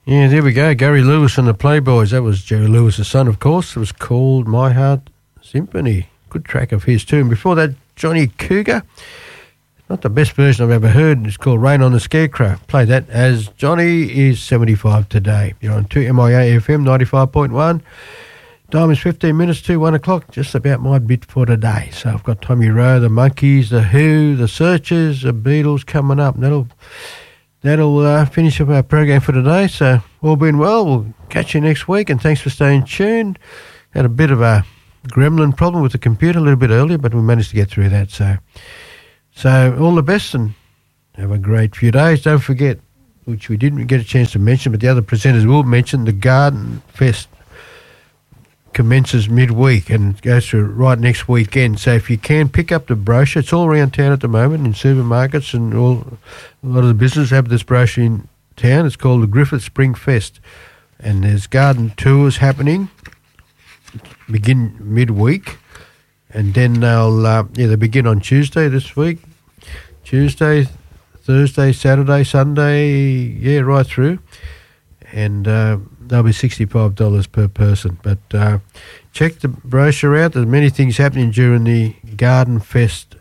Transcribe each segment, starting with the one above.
Yeah, there we go. Gary Lewis and the Playboys. That was Jerry Lewis's son, of course. It was called My Heart Symphony. Good track of his too. And before that, Johnny Cougar. Not the best version I've ever heard. It's called Rain on the Scarecrow. Play that as Johnny is 75 today. You're on 2MIA FM 95.1. Time is 15 minutes to 1 o'clock. Just about my bit for today. So I've got Tommy Rowe, the Monkees, the Who, the Searchers, the Beatles coming up. And that'll finish up our program for today. So all being well, we'll catch you next week. And thanks for staying tuned. Had a bit of a gremlin problem with the computer a little bit earlier, but we managed to get through that. So all the best and have a great few days. Don't forget, which we didn't get a chance to mention, but the other presenters will mention, the Garden Fest commences midweek and goes through right next weekend. So if you can pick up the brochure, it's all around town at the moment in supermarkets and a lot of the businesses have this brochure in town. It's called the Griffith Spring Fest, and there's garden tours happening. Begin midweek, and then they begin on Tuesday this week. Tuesday, Thursday, Saturday, Sunday, right through, and they'll be $65 per person. But check the brochure out. There's many things happening during the Garden Fest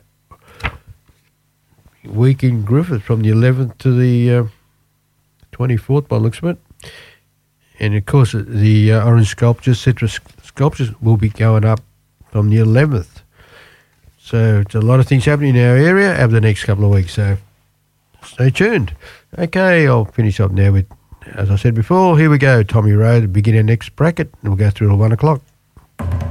week in Griffith from the 11th to the 24th by the looks of it. And of course the orange sculptures, citrus sculptures will be going up from the 11th. So it's a lot of things happening in our area over the next couple of weeks. So stay tuned. Okay, I'll finish up now with, as I said before, here we go, Tommy Rowe, the beginning next bracket, and we'll go through till 1 o'clock.